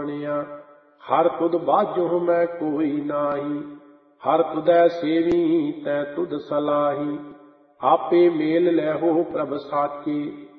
ਆਪਣਿਆ। ਹਰ ਤੁਧ ਬਾਝੁ ਮੈਂ ਕੋਈ ਨਾਹੀ, ਹਰ ਤੁਧੈ ਸੇਵੀ ਤੈ ਤੁਧ ਸਲਾਹੀ। ਆਪੇ ਮੇਲ ਲੈਹੋ ਪ੍ਰਭ ਸਾਚੇ,